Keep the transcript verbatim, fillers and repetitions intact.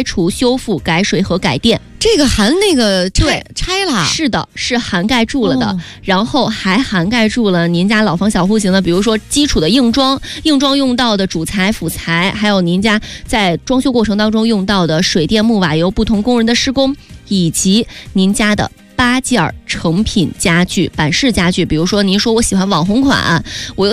拆除、修复、改水和改电。 这个含那个拆拆了， 是的，是涵盖住了的、 哦、 然后还涵盖住了您家老房小户型的，比如说基础的硬装，硬装用到的主材、辅材，还有您家在装修过程当中用到的水电木瓦油不同工人的施工，以及您家的八件成品家具、板式家具，比如说您说我喜欢网红款，我又